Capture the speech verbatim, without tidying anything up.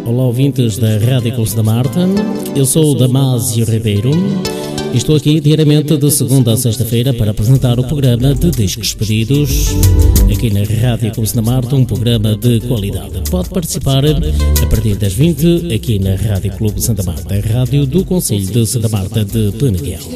Olá, ouvintes da Rádio Clube da Marta. Eu sou o Damásio Ribeiro e estou aqui diariamente de segunda a sexta-feira para apresentar o programa de Discos Pedidos aqui na Rádio Clube da Marta, um programa de qualidade. Pode participar a partir das vinte aqui na Rádio Clube Santa Marta, a rádio do Concelho de Santa Marta de Peneguel.